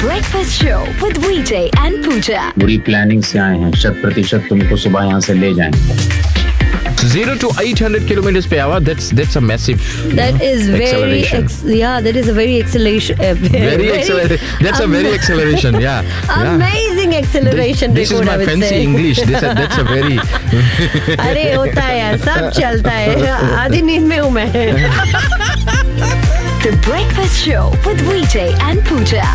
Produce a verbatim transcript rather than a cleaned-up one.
Breakfast Show with Vijay and Pooja. बुरी planning से आए हैं, शत प्रतिशत तुमको सुबह यहाँ से ले जाएंगे. Zero to eight hundred kilometers per hour. That's that's a massive. That is very acceleration. ex- yeah. That is a very acceleration. Uh, Very acceleration. That's a very acceleration. Yeah. yeah. Amazing acceleration. This, this is record, I my would fancy say. English. This, that's a very. अरे होता है यार, सब चलता है. आधी नींद में हूँ मैं. The Breakfast Show with Vijay and Pooja.